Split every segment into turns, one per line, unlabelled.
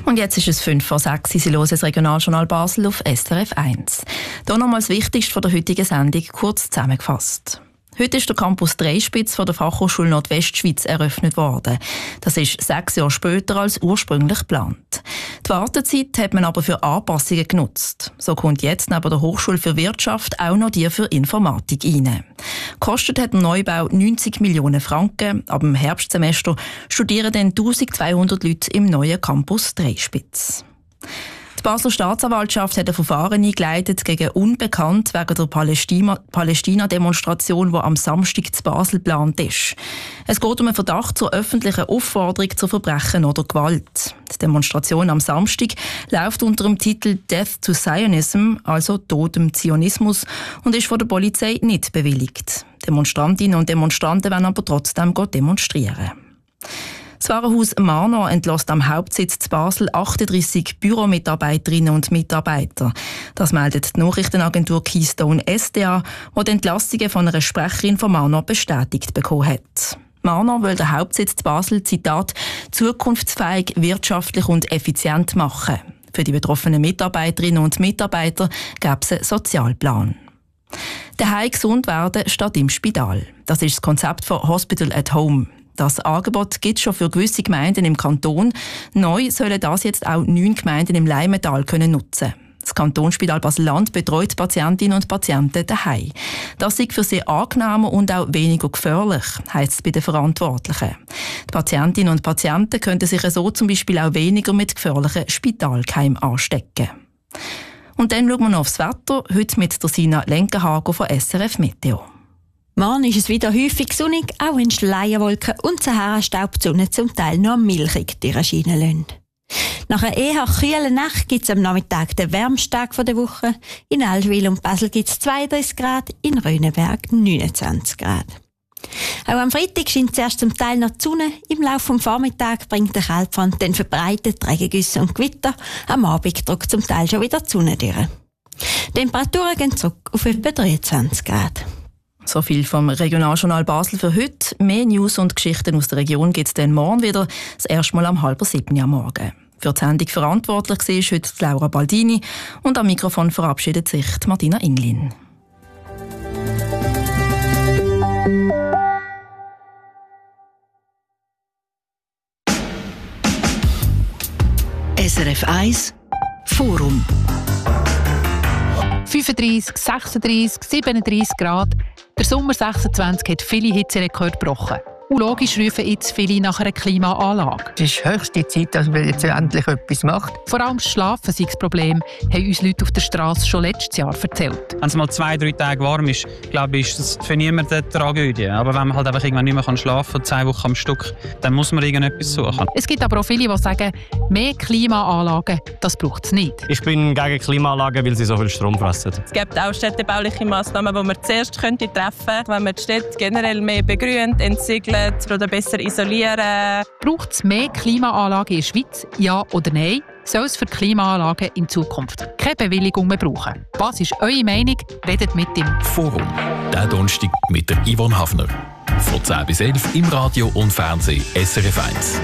Und jetzt ist es 5:06. Sie hören das Regionaljournal Basel auf SRF 1. Hier nochmal das Wichtigste von der heutigen Sendung kurz zusammengefasst. Heute ist der Campus Dreispitz von der Fachhochschule Nordwestschweiz eröffnet worden. Das ist 6 Jahre später als ursprünglich geplant. Die Wartezeit hat man aber für Anpassungen genutzt. So kommt jetzt neben der Hochschule für Wirtschaft auch noch die für Informatik rein. Kostet hat der Neubau 90 Millionen Franken. Ab dem Herbstsemester studieren dann 1200 Leute im neuen Campus Dreispitz. Die Basler Staatsanwaltschaft hat ein Verfahren eingeleitet gegen Unbekannt wegen der Palästina-Demonstration, die am Samstag in Basel geplant ist. Es geht um einen Verdacht zur öffentlichen Aufforderung zu Verbrechen oder Gewalt. Die Demonstration am Samstag läuft unter dem Titel «Death to Zionism», also «Tod dem Zionismus», und ist von der Polizei nicht bewilligt. Demonstrantinnen und Demonstranten wollen aber trotzdem demonstrieren. Das Warenhaus Marno entlässt am Hauptsitz zu Basel 38 Büromitarbeiterinnen und Mitarbeiter. Das meldet die Nachrichtenagentur Keystone SDA, die die Entlassungen von einer Sprecherin von Marno bestätigt bekommen hat. Marno will den Hauptsitz zu Basel, Zitat, zukunftsfähig, wirtschaftlich und effizient machen. Für die betroffenen Mitarbeiterinnen und Mitarbeiter gäbe es einen Sozialplan. Daheim gesund werden statt im Spital. Das ist das Konzept von Hospital at Home. Das Angebot gibt es schon für gewisse Gemeinden im Kanton. Neu sollen das jetzt auch 9 Gemeinden im Leimental nutzen. Das Kantonsspital Basel-Land betreut Patientinnen und Patienten daheim. Das ist für sie angenehmer und auch weniger gefährlich, heisst es bei den Verantwortlichen. Die Patientinnen und Patienten könnten sich so zum Beispiel auch weniger mit gefährlichen Spitalkeimen anstecken. Und dann schauen wir noch aufs Wetter, heute mit der Sina Lenkenhager von SRF Meteo.
Morgen ist es wieder häufig sonnig, auch wenn Schleierwolken und Sahara-Staub die Sonne zum Teil noch milchig durchscheinen lassen. Nach einer eher kühlen Nacht gibt es am Nachmittag den wärmsten Tag der Woche. In Allschwil und Basel gibt es 32 Grad, in Röneberg 29 Grad. Auch am Freitag scheint zuerst zum Teil noch die Sonne. Im Laufe des Vormittags bringt der Kaltfront dann verbreitet Regengüsse und Gewitter. Am Abend drückt zum Teil schon wieder die Sonne durch. Die Temperaturen gehen zurück auf etwa 23 Grad.
So viel vom Regionaljournal Basel für heute. Mehr News und Geschichten aus der Region gibt es dann morgen wieder, das erste Mal um 6:30 am Morgen. Für die Sendung verantwortlich war heute Laura Baldini und am Mikrofon verabschiedet sich Martina Inglin.
SRF 1 Forum
35, 36, 37 Grad. Der Sommer 26 hat viele Hitzerekorde gebrochen. Und logisch rufen jetzt viele nach einer Klimaanlage.
Es ist höchste Zeit, dass man jetzt endlich etwas macht.
Vor allem das Schlafen sei das Problem, haben uns Leute auf der Straße schon letztes Jahr erzählt.
Wenn es mal 2-3 Tage warm ist, glaube ich, ist das für niemanden eine Tragödie. Aber wenn man halt einfach irgendwann nicht mehr schlafen kann, 2 Wochen am Stück, dann muss man irgendetwas suchen.
Es gibt aber auch viele, die sagen, mehr Klimaanlagen, das braucht es nicht.
Ich bin gegen Klimaanlagen, weil sie so viel Strom fressen.
Es gibt auch städtebauliche Massnahmen, die man zuerst treffen könnte, wenn man die Städte generell mehr begrünt, entsiegelt oder besser isolieren.
Braucht es mehr Klimaanlagen in der Schweiz? Ja oder nein? Soll es für Klimaanlagen in Zukunft keine Bewilligung mehr brauchen? Was ist eure Meinung? Redet mit dem
Forum. Der Donnerstag mit der Yvonne Hafner. Von 10 bis 11 im Radio und Fernsehen SRF 1.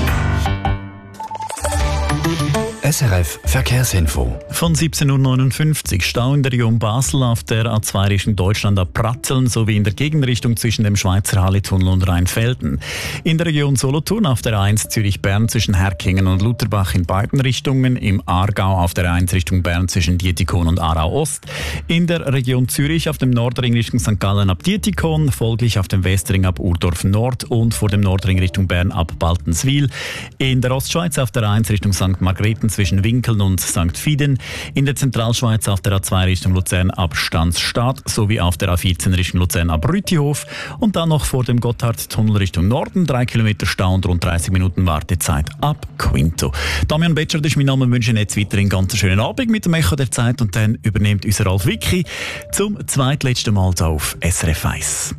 SRF Verkehrsinfo.
Von 17:59 Uhr Stau in der Region Basel auf der A2 Richtung Deutschland ab Pratzeln sowie in der Gegenrichtung zwischen dem Schweizer Halletunnel und Rheinfelden. In der Region Solothurn auf der A1 Zürich-Bern zwischen Herkingen und Lutherbach in beiden Richtungen. Im Aargau auf der A1 Richtung Bern zwischen Dietikon und Aarau-Ost. In der Region Zürich auf dem Nordring Richtung St. Gallen ab Dietikon. Folglich auf dem Westring ab Urdorf Nord und vor dem Nordring Richtung Bern ab Baltenswil. In der Ostschweiz auf der A1 Richtung St. Margrethen zwischen Winkeln und St. Fieden, in der Zentralschweiz auf der A2 Richtung Luzern ab Stanzstadt sowie auf der A14 Richtung Luzern ab Rütihof und dann noch vor dem Gotthardtunnel Richtung Norden 3 Kilometer Stau und rund 30 Minuten Wartezeit ab Quinto. Damian Betscher, das ist mein Name, wir wünschen jetzt weiterhin einen ganz schönen Abend mit dem Echo der Zeit und dann übernimmt unser Ralf Wicki zum zweitletzten Mal auf SRF 1.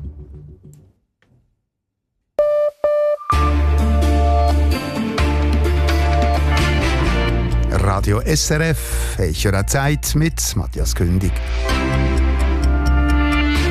Radio SRF, Echo der Zeit mit Matthias Kündig.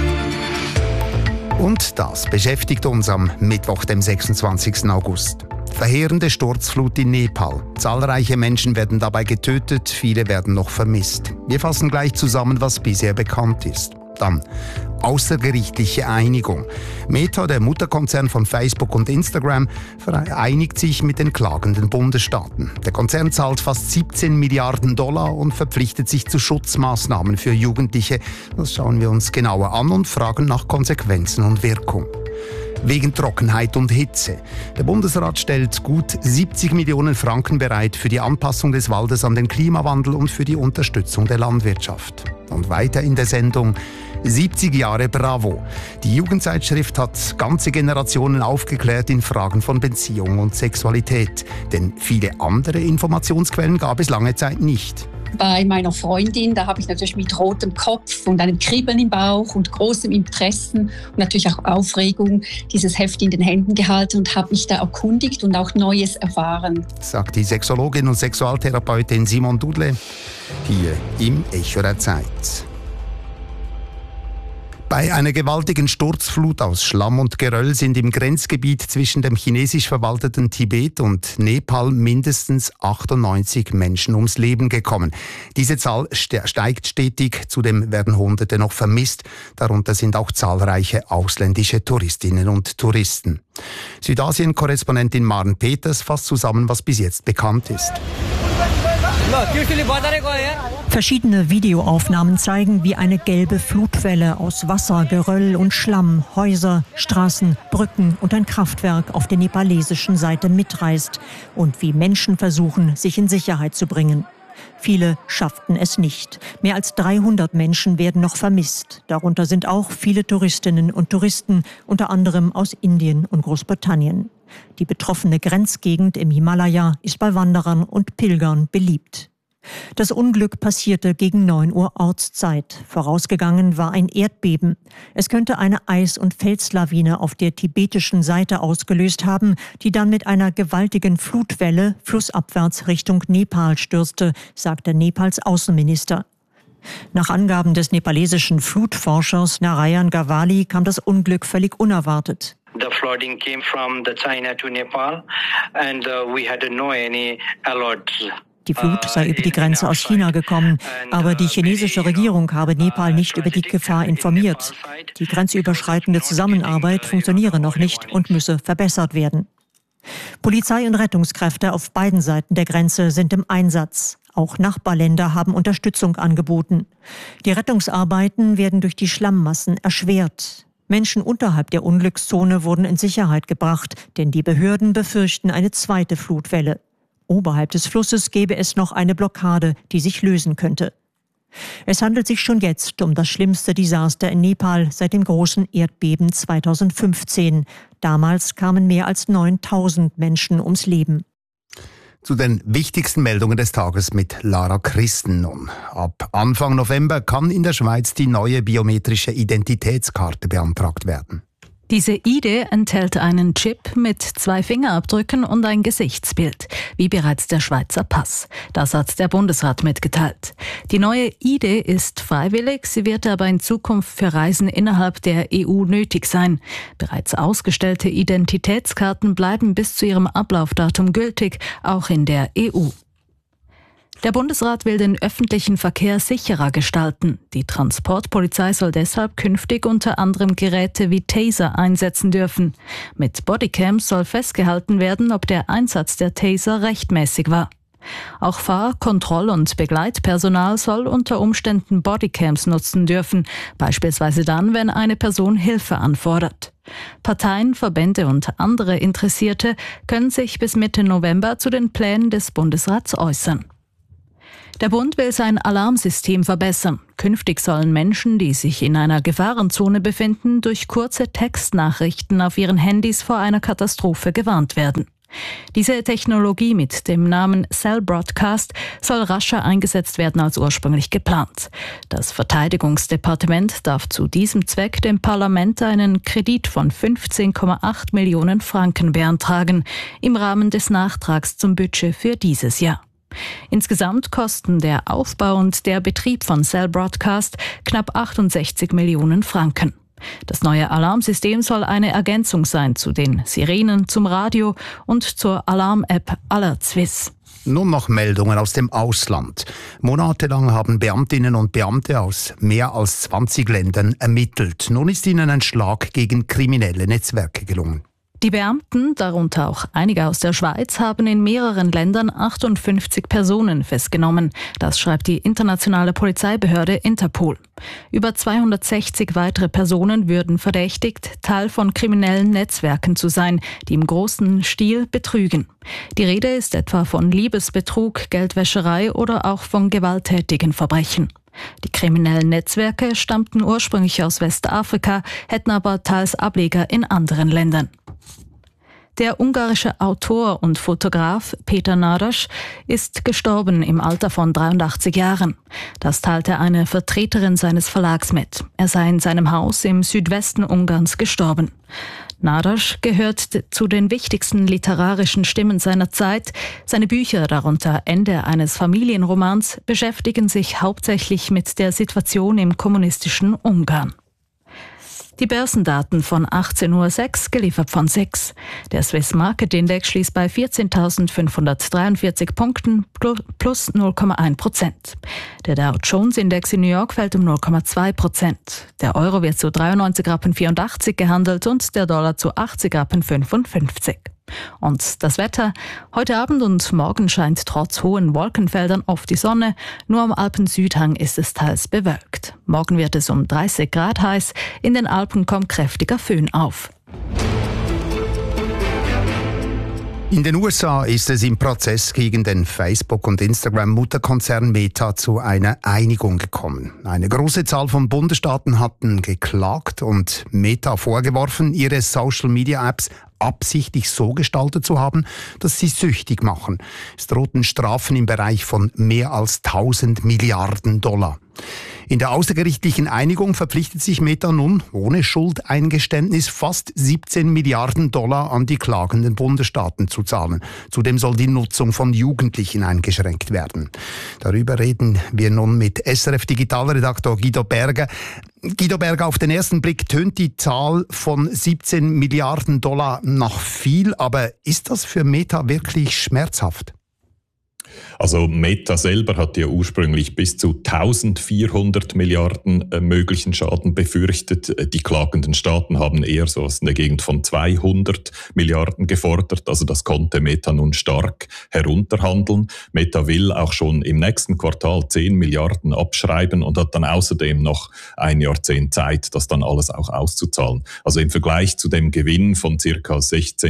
Und das beschäftigt uns am Mittwoch, dem 26. August. Verheerende Sturzflut in Nepal. Zahlreiche Menschen werden dabei getötet, viele werden noch vermisst. Wir fassen gleich zusammen, was bisher bekannt ist. Dann außergerichtliche Einigung. Meta, der Mutterkonzern von Facebook und Instagram, vereinigt sich mit den klagenden Bundesstaaten. Der Konzern zahlt fast 17 Milliarden Dollar und verpflichtet sich zu Schutzmaßnahmen für Jugendliche. Das schauen wir uns genauer an und fragen nach Konsequenzen und Wirkung. Wegen Trockenheit und Hitze. Der Bundesrat stellt gut 70 Millionen Franken bereit für die Anpassung des Waldes an den Klimawandel und für die Unterstützung der Landwirtschaft. Und weiter in der Sendung 70 Jahre Bravo. Die Jugendzeitschrift hat ganze Generationen aufgeklärt in Fragen von Beziehung und Sexualität. Denn viele andere Informationsquellen gab es lange Zeit nicht.
Bei meiner Freundin, da habe ich natürlich mit rotem Kopf und einem Kribbeln im Bauch und großem Interessen und natürlich auch Aufregung dieses Heft in den Händen gehalten und habe mich da erkundigt und auch Neues erfahren. Sagt die Sexologin und Sexualtherapeutin Simone Dudle hier im Echo der Zeit. Bei einer gewaltigen Sturzflut aus Schlamm und Geröll sind im Grenzgebiet zwischen dem chinesisch verwalteten Tibet und Nepal mindestens 98 Menschen ums Leben gekommen. Diese Zahl steigt stetig, zudem werden Hunderte noch vermisst. Darunter sind auch zahlreiche ausländische Touristinnen und Touristen. Südasien-Korrespondentin Maren Peters fasst zusammen, was bis jetzt bekannt ist.
Verschiedene Videoaufnahmen zeigen, wie eine gelbe Flutwelle aus Wasser, Geröll und Schlamm Häuser, Straßen, Brücken und ein Kraftwerk auf der nepalesischen Seite mitreißt und wie Menschen versuchen, sich in Sicherheit zu bringen. Viele schafften es nicht. Mehr als 300 Menschen werden noch vermisst. Darunter sind auch viele Touristinnen und Touristen, unter anderem aus Indien und Großbritannien. Die betroffene Grenzgegend im Himalaya ist bei Wanderern und Pilgern beliebt. Das Unglück passierte gegen 9 Uhr Ortszeit. Vorausgegangen war ein Erdbeben. Es könnte eine Eis- und Felslawine auf der tibetischen Seite ausgelöst haben, die dann mit einer gewaltigen Flutwelle flussabwärts Richtung Nepal stürzte, sagte Nepals Außenminister. Nach Angaben des nepalesischen Flutforschers Narayan Gawali kam das Unglück völlig unerwartet.
The flooding came from the China to Nepal and we had no any alerts.
Die Flut sei über die Grenze aus China gekommen, aber die chinesische Regierung habe Nepal nicht über die Gefahr informiert. Die grenzüberschreitende Zusammenarbeit funktioniere noch nicht und müsse verbessert werden. Polizei und Rettungskräfte auf beiden Seiten der Grenze sind im Einsatz. Auch Nachbarländer haben Unterstützung angeboten. Die Rettungsarbeiten werden durch die Schlammmassen erschwert. Menschen unterhalb der Unglückszone wurden in Sicherheit gebracht, denn die Behörden befürchten eine zweite Flutwelle. Oberhalb des Flusses gäbe es noch eine Blockade, die sich lösen könnte. Es handelt sich schon jetzt um das schlimmste Desaster in Nepal seit dem großen Erdbeben 2015. Damals kamen mehr als 9.000 Menschen ums Leben.
Zu den wichtigsten Meldungen des Tages mit Lara Christen nun. Ab Anfang November kann in der Schweiz die neue biometrische Identitätskarte beantragt werden.
Diese ID enthält einen Chip mit 2 Fingerabdrücken und ein Gesichtsbild, wie bereits der Schweizer Pass. Das hat der Bundesrat mitgeteilt. Die neue ID ist freiwillig, sie wird aber in Zukunft für Reisen innerhalb der EU nötig sein. Bereits ausgestellte Identitätskarten bleiben bis zu ihrem Ablaufdatum gültig, auch in der EU. Der Bundesrat will den öffentlichen Verkehr sicherer gestalten. Die Transportpolizei soll deshalb künftig unter anderem Geräte wie Taser einsetzen dürfen. Mit Bodycams soll festgehalten werden, ob der Einsatz der Taser rechtmäßig war. Auch Fahr-, Kontroll- und Begleitpersonal soll unter Umständen Bodycams nutzen dürfen, beispielsweise dann, wenn eine Person Hilfe anfordert. Parteien, Verbände und andere Interessierte können sich bis Mitte November zu den Plänen des Bundesrats äußern. Der Bund will sein Alarmsystem verbessern. Künftig sollen Menschen, die sich in einer Gefahrenzone befinden, durch kurze Textnachrichten auf ihren Handys vor einer Katastrophe gewarnt werden. Diese Technologie mit dem Namen Cell Broadcast soll rascher eingesetzt werden als ursprünglich geplant. Das Verteidigungsdepartement darf zu diesem Zweck dem Parlament einen Kredit von 15,8 Millionen Franken beantragen, im Rahmen des Nachtrags zum Budget für dieses Jahr. Insgesamt kosten der Aufbau und der Betrieb von Cell Broadcast knapp 68 Millionen Franken. Das neue Alarmsystem soll eine Ergänzung sein zu den Sirenen, zum Radio und zur Alarm-App AlertSwiss.
Nun noch Meldungen aus dem Ausland. Monatelang haben Beamtinnen und Beamte aus mehr als 20 Ländern ermittelt. Nun ist ihnen ein Schlag gegen kriminelle Netzwerke gelungen.
Die Beamten, darunter auch einige aus der Schweiz, haben in mehreren Ländern 58 Personen festgenommen. Das schreibt die internationale Polizeibehörde Interpol. Über 260 weitere Personen würden verdächtigt, Teil von kriminellen Netzwerken zu sein, die im großen Stil betrügen. Die Rede ist etwa von Liebesbetrug, Geldwäscherei oder auch von gewalttätigen Verbrechen. Die kriminellen Netzwerke stammten ursprünglich aus Westafrika, hätten aber teils Ableger in anderen Ländern. Der ungarische Autor und Fotograf Péter Nádas ist gestorben im Alter von 83 Jahren. Das teilte eine Vertreterin seines Verlags mit. Er sei in seinem Haus im Südwesten Ungarns gestorben. Nádas gehört zu den wichtigsten literarischen Stimmen seiner Zeit. Seine Bücher, darunter Ende eines Familienromans, beschäftigen sich hauptsächlich mit der Situation im kommunistischen Ungarn. Die Börsendaten von 18.06 Uhr, geliefert von SIX. Der Swiss Market Index schließt bei 14.543 Punkten plus 0,1%. Der Dow Jones Index in New York fällt um 0,2%. Der Euro wird zu 93,84 Rappen gehandelt und der Dollar zu 80,55 Rappen. Und das Wetter. Heute Abend und morgen scheint trotz hohen Wolkenfeldern oft die Sonne. Nur am Alpensüdhang ist es teils bewölkt. Morgen wird es um 30 Grad heiß. In den Alpen kommt kräftiger Föhn auf.
In den USA ist es im Prozess gegen den Facebook- und Instagram-Mutterkonzern Meta zu einer Einigung gekommen. Eine große Zahl von Bundesstaaten hatten geklagt und Meta vorgeworfen, ihre Social-Media-Apps absichtlich so gestaltet zu haben, dass sie süchtig machen. Es drohten Strafen im Bereich von mehr als 1.000 Milliarden $. In der außergerichtlichen Einigung verpflichtet sich Meta nun ohne Schuldeingeständnis fast 17 Milliarden $ an die klagenden Bundesstaaten zu zahlen. Zudem soll die Nutzung von Jugendlichen eingeschränkt werden. Darüber reden wir nun mit SRF-Digitalredaktor Guido Berger. Guido Berger, auf den ersten Blick tönt die Zahl von 17 Milliarden $ nach viel, aber ist das für Meta wirklich schmerzhaft?
Also Meta selber hat ja ursprünglich bis zu 1400 Milliarden möglichen Schaden befürchtet. Die klagenden Staaten haben eher so was in der Gegend von 200 Milliarden gefordert. Also das konnte Meta nun stark herunterhandeln. Meta will auch schon im nächsten Quartal 10 Milliarden abschreiben und hat dann außerdem noch ein Jahrzehnt Zeit, das dann alles auch auszuzahlen. Also im Vergleich zu dem Gewinn von ca.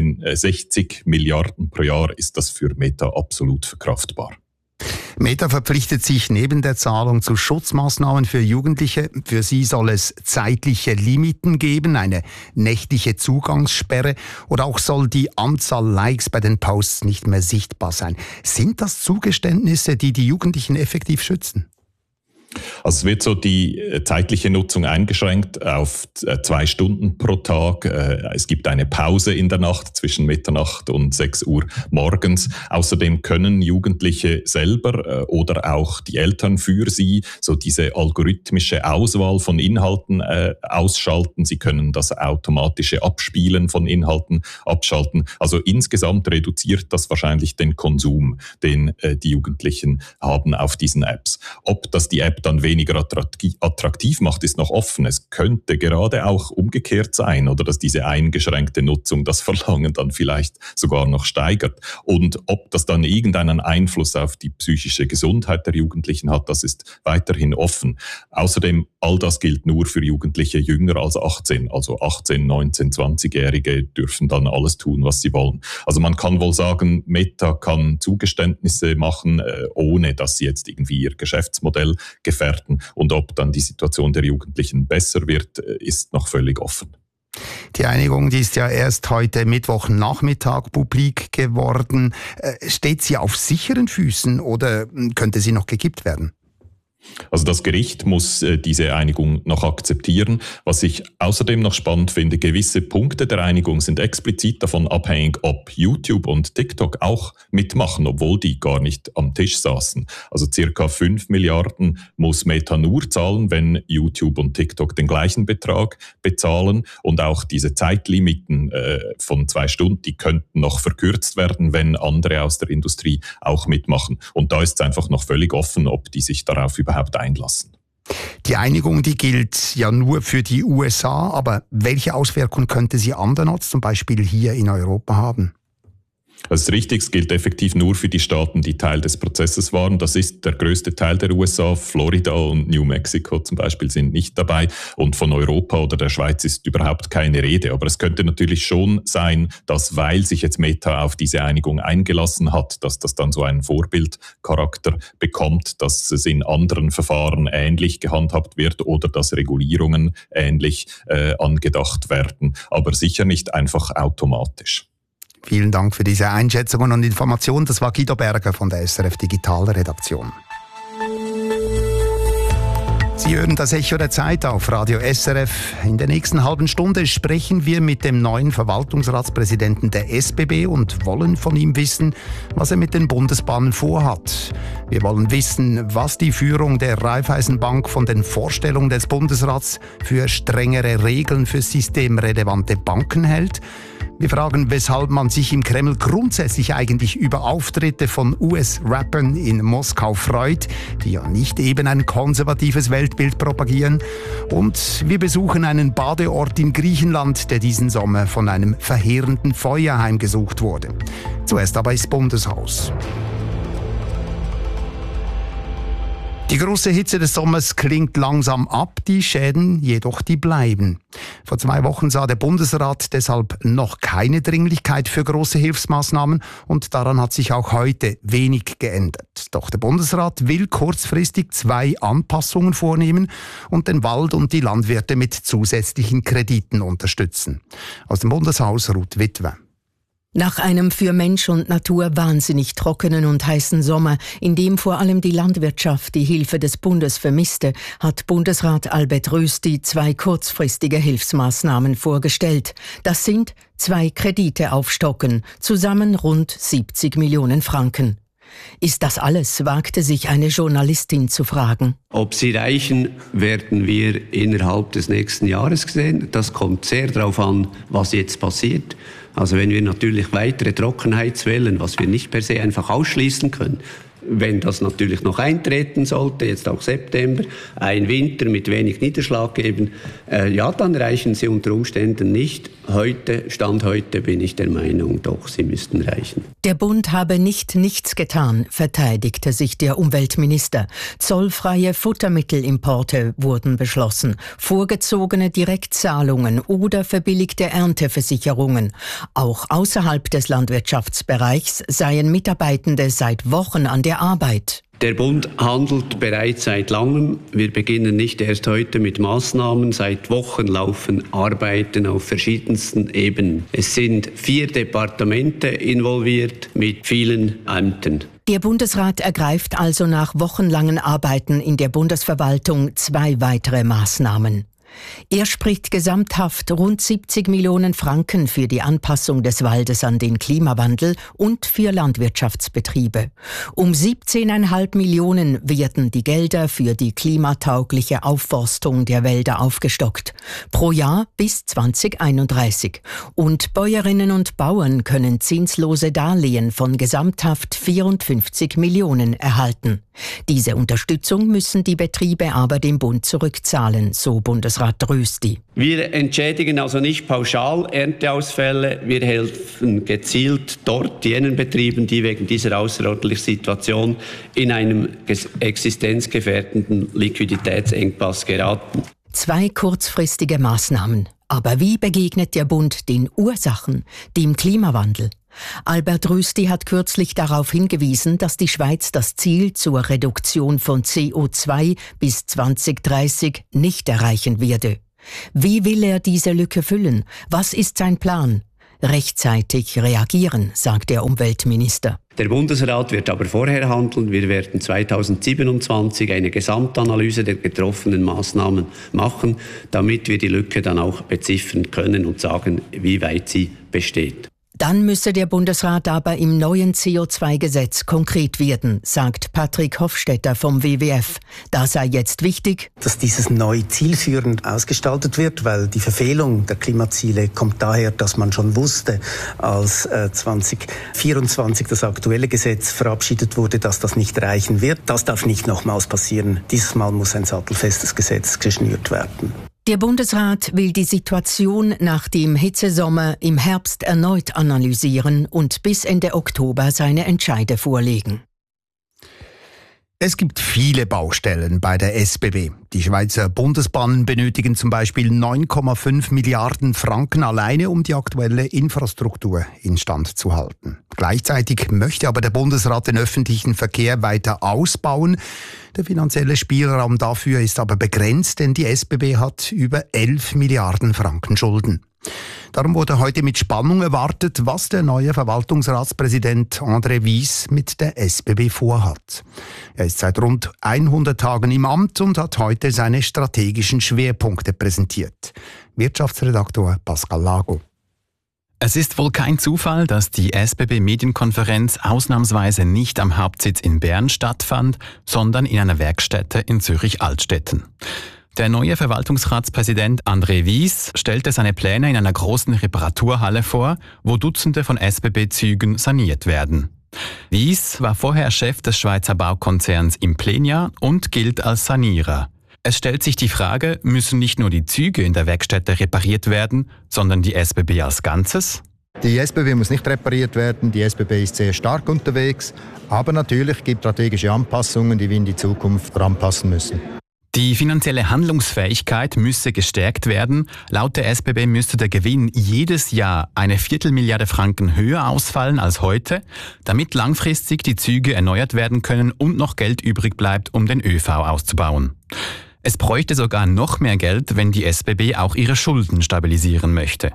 60 Milliarden pro Jahr ist das für Meta absolut verkraftbar.
Meta verpflichtet sich neben der Zahlung zu Schutzmaßnahmen für Jugendliche. Für sie soll es zeitliche Limiten geben, eine nächtliche Zugangssperre oder auch soll die Anzahl Likes bei den Posts nicht mehr sichtbar sein. Sind das Zugeständnisse, die die Jugendlichen effektiv schützen?
Also es wird so die zeitliche Nutzung eingeschränkt auf 2 Stunden pro Tag. Es gibt eine Pause in der Nacht zwischen Mitternacht und 6 Uhr morgens. Außerdem können Jugendliche selber oder auch die Eltern für sie so diese algorithmische Auswahl von Inhalten ausschalten. Sie können das automatische Abspielen von Inhalten abschalten. Also insgesamt reduziert das wahrscheinlich den Konsum, den die Jugendlichen haben auf diesen Apps. Ob das die App dann weniger attraktiv macht, ist noch offen. Es könnte gerade auch umgekehrt sein oder dass diese eingeschränkte Nutzung das Verlangen dann vielleicht sogar noch steigert. Und ob das dann irgendeinen Einfluss auf die psychische Gesundheit der Jugendlichen hat, das ist weiterhin offen. Außerdem, all das gilt nur für Jugendliche jünger als 18. Also 18, 19, 20-Jährige dürfen dann alles tun, was sie wollen. Also man kann wohl sagen, Meta kann Zugeständnisse machen, ohne dass sie jetzt irgendwie ihr Geschäftsmodell gefährden. Und ob dann die Situation der Jugendlichen besser wird, ist noch völlig offen.
Die Einigung, die ist ja erst heute Mittwochnachmittag publik geworden. Steht sie auf sicheren Füßen oder könnte sie noch gekippt werden?
Also das Gericht muss diese Einigung noch akzeptieren. Was ich außerdem noch spannend finde, gewisse Punkte der Einigung sind explizit davon abhängig, ob YouTube und TikTok auch mitmachen, obwohl die gar nicht am Tisch saßen. Also circa 5 Milliarden muss Meta nur zahlen, wenn YouTube und TikTok den gleichen Betrag bezahlen. Und auch diese Zeitlimiten von 2 Stunden, die könnten noch verkürzt werden, wenn andere aus der Industrie auch mitmachen. Und da ist es einfach noch völlig offen, ob die sich darauf überhaupt einlassen.
Die Einigung, die gilt ja nur für die USA, aber welche Auswirkungen könnte sie andernorts, zum Beispiel hier in Europa, haben?
Das ist richtig, es gilt effektiv nur für die Staaten, die Teil des Prozesses waren. Das ist der größte Teil der USA. Florida und New Mexico zum Beispiel sind nicht dabei. Und von Europa oder der Schweiz ist überhaupt keine Rede. Aber es könnte natürlich schon sein, dass, weil sich jetzt Meta auf diese Einigung eingelassen hat, dass das dann so einen Vorbildcharakter bekommt, dass es in anderen Verfahren ähnlich gehandhabt wird oder dass Regulierungen ähnlich angedacht werden. Aber sicher nicht einfach automatisch.
Vielen Dank für diese Einschätzungen und Informationen. Das war Guido Berger von der SRF Digitalredaktion. Sie hören das Echo der Zeit auf Radio SRF. In der nächsten halben Stunde sprechen wir mit dem neuen Verwaltungsratspräsidenten der SBB und wollen von ihm wissen, was er mit den Bundesbahnen vorhat. Wir wollen wissen, was die Führung der Raiffeisenbank von den Vorstellungen des Bundesrats für strengere Regeln für systemrelevante Banken hält. Wir fragen, weshalb man sich im Kreml grundsätzlich eigentlich über Auftritte von US-Rappern in Moskau freut, die ja nicht eben ein konservatives Weltbild propagieren. Und wir besuchen einen Badeort in Griechenland, der diesen Sommer von einem verheerenden Feuer heimgesucht wurde. Zuerst aber ins Bundeshaus. Die große Hitze des Sommers klingt langsam ab, die Schäden jedoch die bleiben. Vor 2 Wochen sah der Bundesrat deshalb noch keine Dringlichkeit für große Hilfsmaßnahmen und daran hat sich auch heute wenig geändert. Doch der Bundesrat will kurzfristig 2 Anpassungen vornehmen und den Wald und die Landwirte mit zusätzlichen Krediten unterstützen. Aus dem Bundeshaus Ruth Witwe.
Nach einem für Mensch und Natur wahnsinnig trockenen und heißen Sommer, in dem vor allem die Landwirtschaft die Hilfe des Bundes vermisste, hat Bundesrat Albert Rösti 2 kurzfristige Hilfsmaßnahmen vorgestellt. Das sind 2 Kredite aufstocken, zusammen rund 70 Millionen Franken. Ist das alles, wagte sich eine Journalistin zu fragen.
Ob sie reichen, werden wir innerhalb des nächsten Jahres sehen. Das kommt sehr darauf an, was jetzt passiert. Also wenn wir natürlich weitere Trockenheitswellen, was wir nicht per se einfach ausschließen können, wenn das natürlich noch eintreten sollte, jetzt auch September, ein Winter mit wenig Niederschlag geben, ja, dann reichen sie unter Umständen nicht. Stand heute bin ich der Meinung, doch, sie müssten reichen.
Der Bund habe nichts getan, verteidigte sich der Umweltminister. Zollfreie Futtermittelimporte wurden beschlossen, vorgezogene Direktzahlungen oder verbilligte Ernteversicherungen. Auch außerhalb des Landwirtschaftsbereichs seien Mitarbeitende seit Wochen an der Arbeit.
Der Bund handelt bereits seit langem. Wir beginnen nicht erst heute mit Maßnahmen. Seit Wochen laufen Arbeiten auf verschiedensten Ebenen. Es sind 4 Departemente involviert mit vielen Ämtern.
Der Bundesrat ergreift also nach wochenlangen Arbeiten in der Bundesverwaltung 2 weitere Maßnahmen. Er spricht gesamthaft rund 70 Millionen Franken für die Anpassung des Waldes an den Klimawandel und für Landwirtschaftsbetriebe. Um 17,5 Millionen werden die Gelder für die klimataugliche Aufforstung der Wälder aufgestockt. Pro Jahr bis 2031. Und Bäuerinnen und Bauern können zinslose Darlehen von gesamthaft 54 Millionen erhalten. Diese Unterstützung müssen die Betriebe aber dem Bund zurückzahlen, so Bundesrat Rösti.
Wir entschädigen also nicht pauschal Ernteausfälle, wir helfen gezielt dort jenen Betrieben, die wegen dieser außerordentlichen Situation in einem existenzgefährdenden Liquiditätsengpass geraten.
2 kurzfristige Maßnahmen. Aber wie begegnet der Bund den Ursachen, dem Klimawandel? Albert Rösti hat kürzlich darauf hingewiesen, dass die Schweiz das Ziel zur Reduktion von CO2 bis 2030 nicht erreichen werde. Wie will er diese Lücke füllen? Was ist sein Plan? rechtzeitig reagieren, sagt der Umweltminister.
Der Bundesrat wird aber vorher handeln. Wir werden 2027 eine Gesamtanalyse der getroffenen Maßnahmen machen, damit wir die Lücke dann auch beziffern können und sagen, wie weit sie besteht.
Dann müsse der Bundesrat aber im neuen CO2-Gesetz konkret werden, sagt Patrick Hofstetter vom WWF. Da sei jetzt wichtig,
dass dieses neu zielführend ausgestaltet wird, weil die Verfehlung der Klimaziele kommt daher, dass man schon wusste, als 2024 das aktuelle Gesetz verabschiedet wurde, dass das nicht reichen wird. Das darf nicht nochmals passieren. Dieses Mal muss ein sattelfestes Gesetz geschnürt werden.
Der Bundesrat will die Situation nach dem Hitzesommer im Herbst erneut analysieren und bis Ende Oktober seine Entscheide vorlegen.
Es gibt viele Baustellen bei der SBB. Die Schweizer Bundesbahnen benötigen zum Beispiel 9,5 Milliarden Franken alleine, um die aktuelle Infrastruktur instand zu halten. Gleichzeitig möchte aber der Bundesrat den öffentlichen Verkehr weiter ausbauen. Der finanzielle Spielraum dafür ist aber begrenzt, denn die SBB hat über 11 Milliarden Franken Schulden. Darum wurde heute mit Spannung erwartet, was der neue Verwaltungsratspräsident André Wyss mit der SBB vorhat. Er ist seit rund 100 Tagen im Amt und hat heute seine strategischen Schwerpunkte präsentiert. Wirtschaftsredaktor Pascal Lago.
Es ist wohl kein Zufall, dass die SBB-Medienkonferenz ausnahmsweise nicht am Hauptsitz in Bern stattfand, sondern in einer Werkstätte in Zürich-Altstetten. Der neue Verwaltungsratspräsident André Wyss stellte seine Pläne in einer großen Reparaturhalle vor, wo Dutzende von SBB-Zügen saniert werden. Wyss war vorher Chef des Schweizer Baukonzerns Implenia und gilt als Sanierer. Es stellt sich die Frage, müssen nicht nur die Züge in der Werkstätte repariert werden, sondern die SBB als Ganzes?
Die SBB muss nicht repariert werden, die SBB ist sehr stark unterwegs, aber natürlich gibt es strategische Anpassungen, die wir in die Zukunft anpassen müssen.
Die finanzielle Handlungsfähigkeit müsse gestärkt werden. Laut der SBB müsste der Gewinn jedes Jahr 1/4 Milliarde Franken höher ausfallen als heute, damit langfristig die Züge erneuert werden können und noch Geld übrig bleibt, um den ÖV auszubauen. Es bräuchte sogar noch mehr Geld, wenn die SBB auch ihre Schulden stabilisieren möchte.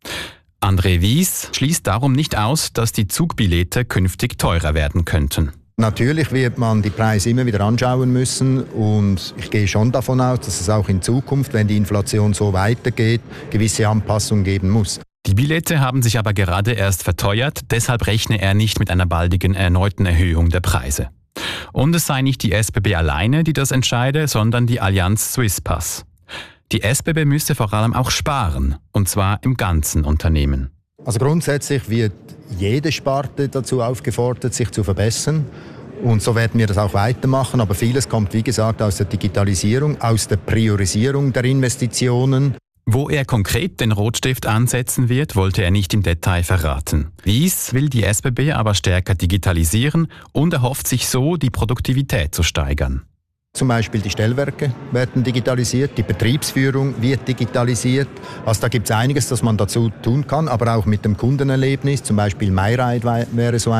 André Wyss schließt darum nicht aus, dass die Zugbillette künftig teurer werden könnten.
Natürlich wird man die Preise immer wieder anschauen müssen und ich gehe schon davon aus, dass es auch in Zukunft, wenn die Inflation so weitergeht, gewisse Anpassungen geben muss.
Die Billette haben sich aber gerade erst verteuert, deshalb rechne er nicht mit einer baldigen erneuten Erhöhung der Preise. Und es sei nicht die SBB alleine, die das entscheide, sondern die Allianz Swisspass. Die SBB müsse vor allem auch sparen, und zwar im ganzen Unternehmen.
Also grundsätzlich wird jede Sparte dazu aufgefordert, sich zu verbessern. Und so werden wir das auch weitermachen. Aber vieles kommt, wie gesagt, aus der Digitalisierung, aus der Priorisierung der Investitionen.
Wo er konkret den Rotstift ansetzen wird, wollte er nicht im Detail verraten. Wyss will die SBB aber stärker digitalisieren und erhofft sich so, die Produktivität zu steigern.
Zum Beispiel die Stellwerke werden digitalisiert, die Betriebsführung wird digitalisiert. Also da gibt es einiges, das man dazu tun kann, aber auch mit dem Kundenerlebnis. Zum Beispiel MyRide wäre so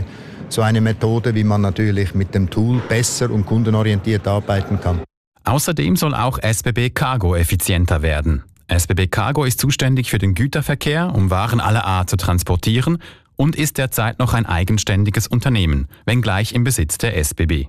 eine Methode, wie man natürlich mit dem Tool besser und kundenorientiert arbeiten kann.
Außerdem soll auch SBB Cargo effizienter werden. SBB Cargo ist zuständig für den Güterverkehr, um Waren aller Art zu transportieren und ist derzeit noch ein eigenständiges Unternehmen, wenngleich im Besitz der SBB.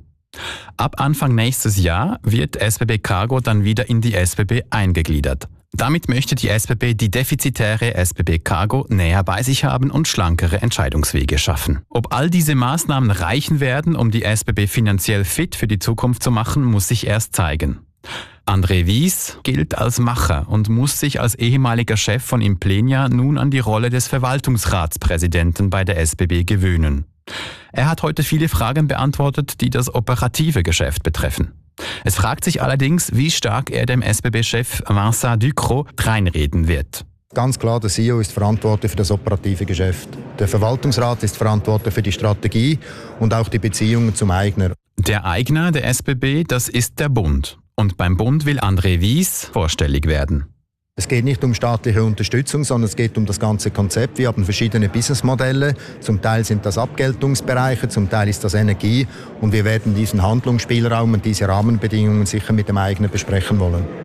Ab Anfang nächstes Jahr wird SBB Cargo dann wieder in die SBB eingegliedert. Damit möchte die SBB die defizitäre SBB Cargo näher bei sich haben und schlankere Entscheidungswege schaffen. Ob all diese Maßnahmen reichen werden, um die SBB finanziell fit für die Zukunft zu machen, muss sich erst zeigen. André Wyss gilt als Macher und muss sich als ehemaliger Chef von Implenia nun an die Rolle des Verwaltungsratspräsidenten bei der SBB gewöhnen. Er hat heute viele Fragen beantwortet, die das operative Geschäft betreffen. Es fragt sich allerdings, wie stark er dem SBB-Chef Vincent Ducrot reinreden wird.
Ganz klar, der CEO ist verantwortlich für das operative Geschäft. Der Verwaltungsrat ist verantwortlich für die Strategie und auch die Beziehungen zum Eigner.
Der Eigner der SBB, das ist der Bund. Und beim Bund will André Wyss vorstellig werden.
Es geht nicht um staatliche Unterstützung, sondern es geht um das ganze Konzept. Wir haben verschiedene Businessmodelle. Zum Teil sind das Abgeltungsbereiche, zum Teil ist das Energie. Und wir werden diesen Handlungsspielraum und diese Rahmenbedingungen sicher mit dem Eigner besprechen wollen.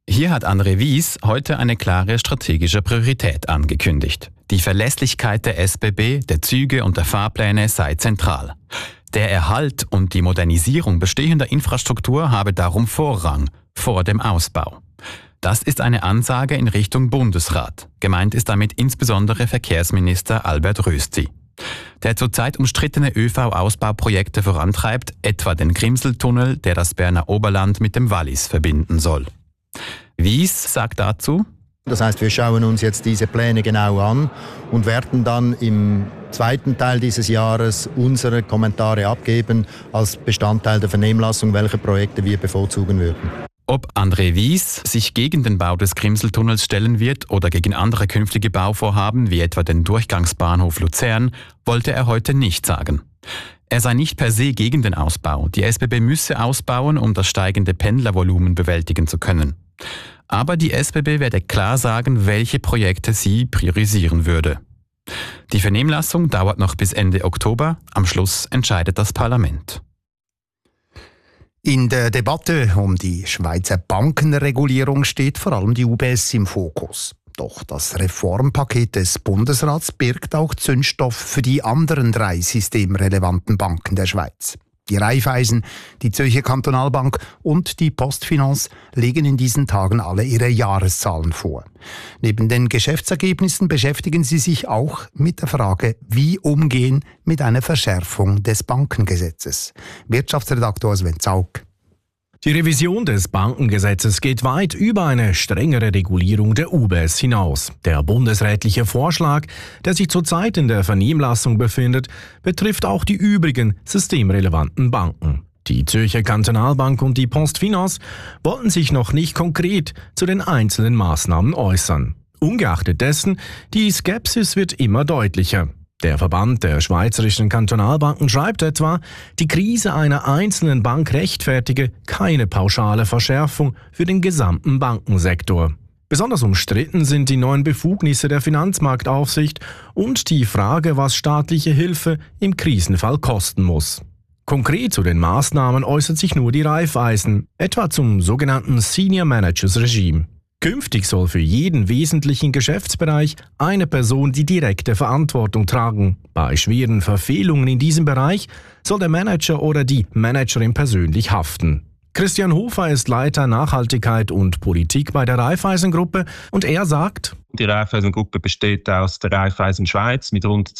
Hier hat André Wyss heute eine klare strategische Priorität angekündigt. Die Verlässlichkeit der SBB, der Züge und der Fahrpläne sei zentral. Der Erhalt und die Modernisierung bestehender Infrastruktur habe darum Vorrang vor dem Ausbau. Das ist eine Ansage in Richtung Bundesrat. Gemeint ist damit insbesondere Verkehrsminister Albert Rösti, der zurzeit umstrittene ÖV-Ausbauprojekte vorantreibt, etwa den Grimseltunnel, der das Berner Oberland mit dem Wallis verbinden soll. Wyss sagt dazu:
Das heißt, wir schauen uns jetzt diese Pläne genau an und werden dann im zweiten Teil dieses Jahres unsere Kommentare abgeben als Bestandteil der Vernehmlassung, welche Projekte wir bevorzugen würden.
Ob André Wyss sich gegen den Bau des Grimseltunnels stellen wird oder gegen andere künftige Bauvorhaben, wie etwa den Durchgangsbahnhof Luzern, wollte er heute nicht sagen. Er sei nicht per se gegen den Ausbau. Die SBB müsse ausbauen, um das steigende Pendlervolumen bewältigen zu können. Aber die SBB werde klar sagen, welche Projekte sie priorisieren würde. Die Vernehmlassung dauert noch bis Ende Oktober. Am Schluss entscheidet das Parlament.
In der Debatte um die Schweizer Bankenregulierung steht vor allem die UBS im Fokus. Doch das Reformpaket des Bundesrats birgt auch Zündstoff für die anderen 3 systemrelevanten Banken der Schweiz. Die Raiffeisen, die Zürcher Kantonalbank und die Postfinance legen in diesen Tagen alle ihre Jahreszahlen vor. Neben den Geschäftsergebnissen beschäftigen sie sich auch mit der Frage, wie umgehen mit einer Verschärfung des Bankengesetzes. Wirtschaftsredaktor Sven Zaug.
Die Revision des Bankengesetzes geht weit über eine strengere Regulierung der UBS hinaus. Der bundesrätliche Vorschlag, der sich zurzeit in der Vernehmlassung befindet, betrifft auch die übrigen systemrelevanten Banken. Die Zürcher Kantonalbank und die Postfinance wollten sich noch nicht konkret zu den einzelnen Maßnahmen äußern. Ungeachtet dessen, die Skepsis wird immer deutlicher. Der Verband der Schweizerischen Kantonalbanken schreibt etwa, die Krise einer einzelnen Bank rechtfertige keine pauschale Verschärfung für den gesamten Bankensektor. Besonders umstritten sind die neuen Befugnisse der Finanzmarktaufsicht und die Frage, was staatliche Hilfe im Krisenfall kosten muss. Konkret zu den Maßnahmen äußert sich nur die Raiffeisen, etwa zum sogenannten Senior Managers Regime. Künftig soll für jeden wesentlichen Geschäftsbereich eine Person die direkte Verantwortung tragen. Bei schweren Verfehlungen in diesem Bereich soll der Manager oder die Managerin persönlich haften. Christian Hofer ist Leiter Nachhaltigkeit und Politik bei der Raiffeisen-Gruppe und er sagt:
Die Raiffeisen-Gruppe besteht aus der Raiffeisen Schweiz mit rund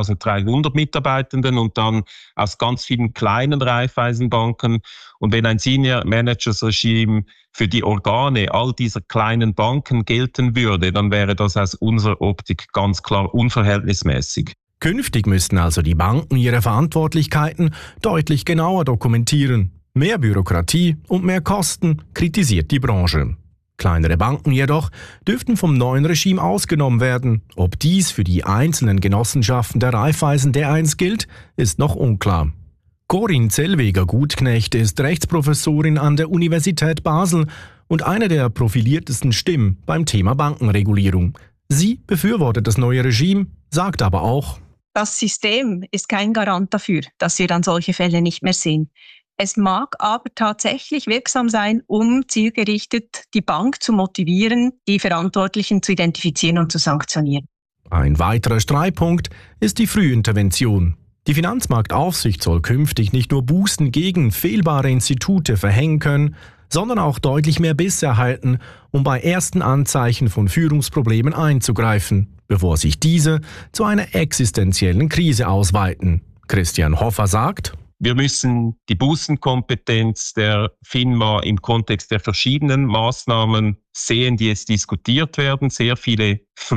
2300 Mitarbeitenden und dann aus ganz vielen kleinen Raiffeisenbanken. Und wenn ein Senior Managers Regime für die Organe all dieser kleinen Banken gelten würde, dann wäre das aus unserer Optik ganz klar unverhältnismäßig.
Künftig müssten also die Banken ihre Verantwortlichkeiten deutlich genauer dokumentieren. Mehr Bürokratie und mehr Kosten, kritisiert die Branche. Kleinere Banken jedoch dürften vom neuen Regime ausgenommen werden. Ob dies für die einzelnen Genossenschaften der Raiffeisen dereinst gilt, ist noch unklar. Corinne Zellweger-Gutknecht ist Rechtsprofessorin an der Universität Basel und eine der profiliertesten Stimmen beim Thema Bankenregulierung. Sie befürwortet das neue Regime, sagt aber auch:
Das System ist kein Garant dafür, dass wir dann solche Fälle nicht mehr sehen. Es mag aber tatsächlich wirksam sein, um zielgerichtet die Bank zu motivieren, die Verantwortlichen zu identifizieren und zu sanktionieren.
Ein weiterer Streitpunkt ist die Frühintervention. Die Finanzmarktaufsicht soll künftig nicht nur Bußen gegen fehlbare Institute verhängen können, sondern auch deutlich mehr Biss erhalten, um bei ersten Anzeichen von Führungsproblemen einzugreifen, bevor sich diese zu einer existenziellen Krise ausweiten. Christian Hofer sagt:
Wir müssen die Bußenkompetenz der FINMA im Kontext der verschiedenen Maßnahmen sehen, die jetzt diskutiert werden. Sehr viele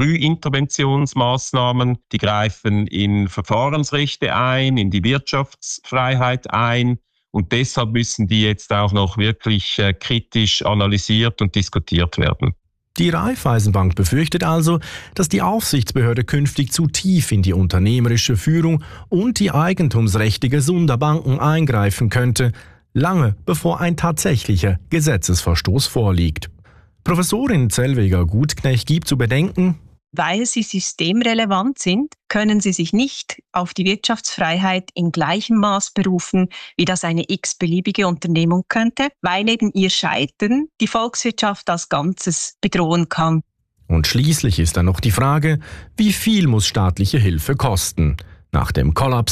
Frühinterventionsmaßnahmen, die greifen in Verfahrensrechte ein, in die Wirtschaftsfreiheit ein. Und deshalb müssen die jetzt auch noch wirklich kritisch analysiert und diskutiert werden.
Die Raiffeisenbank befürchtet also, dass die Aufsichtsbehörde künftig zu tief in die unternehmerische Führung und die Eigentumsrechte gesunder Banken eingreifen könnte, lange bevor ein tatsächlicher Gesetzesverstoß vorliegt. Professorin Zellweger-Gutknecht gibt zu bedenken:
Weil sie systemrelevant sind, können sie sich nicht auf die Wirtschaftsfreiheit in gleichem Maß berufen, wie das eine x-beliebige Unternehmung könnte, weil eben ihr Scheitern die Volkswirtschaft als Ganzes bedrohen kann.
Und schließlich ist dann noch die Frage, wie viel muss staatliche Hilfe kosten? Nach dem Kollaps